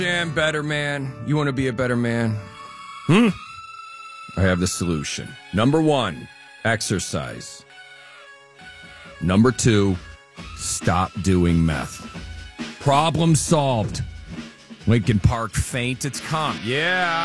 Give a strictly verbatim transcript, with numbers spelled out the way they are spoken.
Damn better man. You want to be a better man? Hmm? I have the solution. Number one, exercise. Number two, stop doing meth. Problem solved. Lincoln Park faint its comp. Yeah.